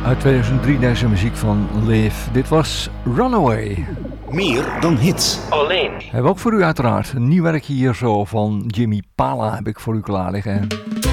Uit 2003 deze muziek van Liv. Dit was Runaway. Meer dan hits. Alleen. Hebben we ook voor u uiteraard een nieuw werk hier zo van Jimmy Pala heb ik voor u klaar liggen.